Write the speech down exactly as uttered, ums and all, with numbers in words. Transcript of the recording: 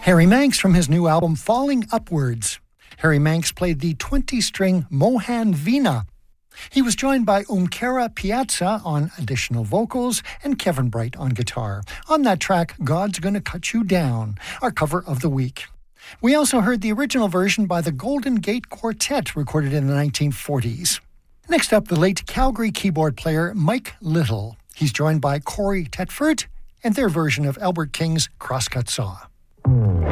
Harry Manx from his new album Falling Upwards. Harry Manx played the twenty-string Mohan Veena. He was joined by Omkara Piazza on additional vocals and Kevin Bright on guitar. On that track, God's Gonna Cut You Down, our cover of the week. We also heard the original version by the Golden Gate Quartet, recorded in the nineteen forties. Next up, the late Calgary keyboard player Mike Little. He's joined by Corey Tetford and their version of Albert King's Crosscut Saw.